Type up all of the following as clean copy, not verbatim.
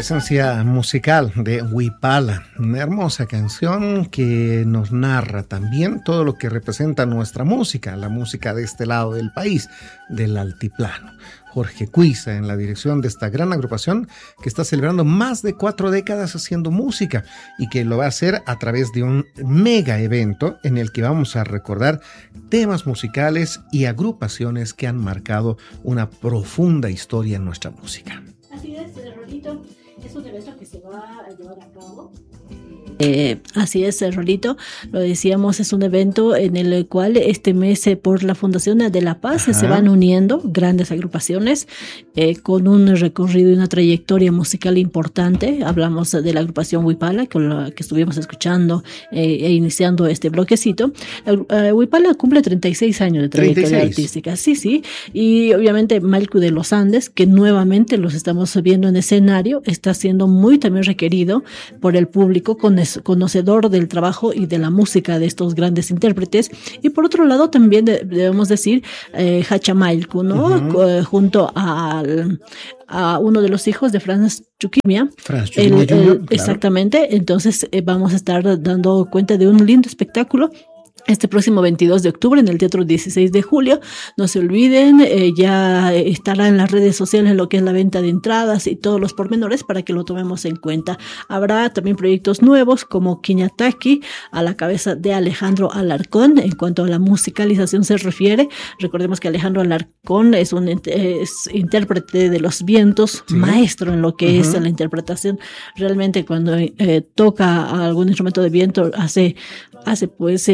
presencia musical de Huipala, una hermosa canción que nos narra también todo lo que representa nuestra música, la música de este lado del país, del altiplano. Jorge Cuiza en la dirección de esta gran agrupación que está celebrando más de 4 décadas haciendo música y que lo va a hacer a través de un mega evento en el que vamos a recordar temas musicales y agrupaciones que han marcado una profunda historia en nuestra música. Así es, Rolito, es un evento que se va a llevar a cabo. Así es, Rolito, lo decíamos, es un evento en el cual este mes por la Fundación de la Paz se van uniendo grandes agrupaciones con un recorrido y una trayectoria musical importante. Hablamos de la agrupación Huipala, con la que estuvimos escuchando e iniciando este bloquecito. Huipala cumple 36 años de trayectoria artística, sí, y obviamente Malcu de los Andes, que nuevamente los estamos viendo en escenario, está siendo muy también requerido por el público conocedor del trabajo y de la música de estos grandes intérpretes. Y por otro lado también debemos decir Hachamalcu, ¿no? Junto a uno de los hijos de Franz Chuquimia. Junior, claro. Exactamente. Entonces vamos a estar dando cuenta de un lindo espectáculo este próximo 22 de octubre en el Teatro 16 de Julio. No se olviden, ya estará en las redes sociales lo que es la venta de entradas y todos los pormenores para que lo tomemos en cuenta. Habrá también proyectos nuevos como Quiñataki a la cabeza de Alejandro Alarcón. En cuanto a la musicalización se refiere, recordemos que Alejandro Alarcón es intérprete de los vientos, sí, maestro en lo que es la interpretación. Realmente cuando toca algún instrumento de viento hace pues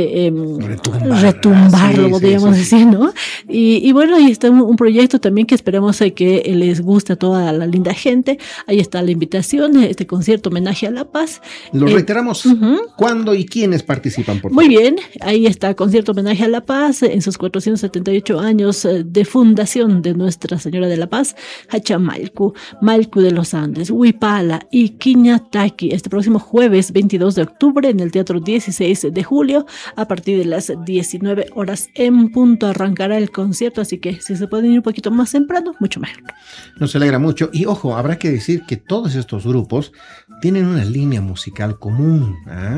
retumbarlo, podríamos decir, ¿no? Y bueno, ahí está un proyecto también que esperemos que les guste a toda la linda gente. Ahí está la invitación, este concierto homenaje a La Paz. Lo reiteramos, ¿cuándo y quiénes participan? Por favor? Muy bien, ahí está concierto homenaje a La Paz en sus 478 años de fundación de Nuestra Señora de La Paz, Hachamalcu, Malcu de los Andes, Huipala y Quiñataki, este próximo jueves 22 de octubre en el Teatro 16 de Julio, a partir de las 19 horas en punto arrancará el concierto, así que si se pueden ir un poquito más temprano, mucho mejor. Nos alegra mucho y ojo, habrá que decir que todos estos grupos tienen una línea musical común,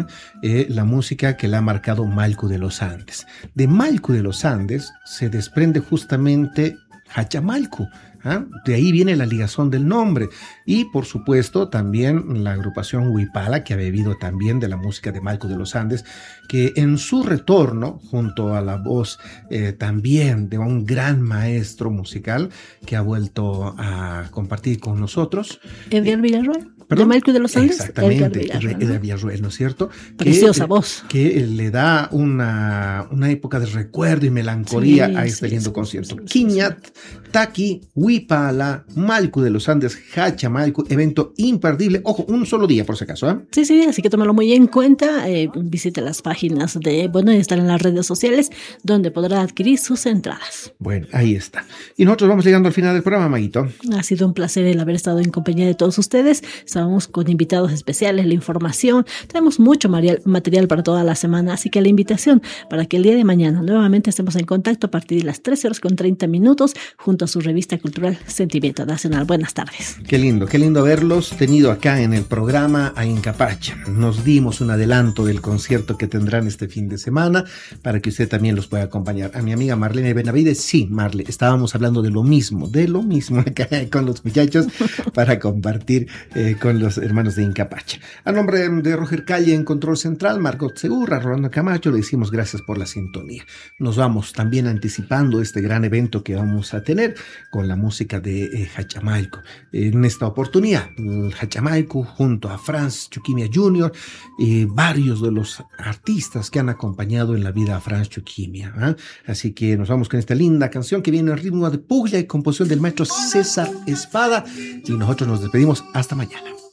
la música que la ha marcado Malcu de los Andes. De Malcu de los Andes se desprende justamente Hachamalcu. De ahí viene la ligazón del nombre y por supuesto también la agrupación Huipala, que ha bebido también de la música de Malcu de los Andes, que en su retorno junto a la voz también de un gran maestro musical que ha vuelto a compartir con nosotros, Edgar Villarroel. ¿Perdón? ¿De Malcu de los Andes? Exactamente, Edgar Villarroel, ¿no es cierto? Preciosa voz. Que le da una época de recuerdo y melancolía a este lindo concierto. Quiñataki, Huipala, Malcu de los Andes, Hachamalcu, evento imperdible. Ojo, un solo día por si acaso, Sí, así que tómalo muy en cuenta. Visite las páginas están en las redes sociales donde podrá adquirir sus entradas. Bueno, ahí está. Y nosotros vamos llegando al final del programa, Maguito. Ha sido un placer el haber estado en compañía de todos ustedes. Estábamos con invitados especiales, la información. Tenemos mucho material para toda la semana, así que la invitación para que el día de mañana nuevamente estemos en contacto a partir de las 13:30 junto a su revista cultural Sentimiento Nacional. Buenas tardes. Qué lindo haberlos tenido acá en el programa a Incapacha. Nos dimos un adelanto del concierto que tendrán este fin de semana para que usted también los pueda acompañar. A mi amiga Marlene Benavides, sí, Marle, estábamos hablando de lo mismo acá con los muchachos para compartir con los hermanos de Incapacha. A nombre de Roger Calle en Control Central, Margot Segurra, Rolando Camacho, le decimos gracias por la sintonía. Nos vamos también anticipando este gran evento que vamos a tener con la música de Hachamalcu. En esta oportunidad, Hachamalcu junto a Franz Chuquimia Jr. y varios de los artistas que han acompañado en la vida a Franz Chuquimia. Así que nos vamos con esta linda canción que viene en ritmo de puglia y composición del maestro César Espada y nosotros nos despedimos hasta mañana.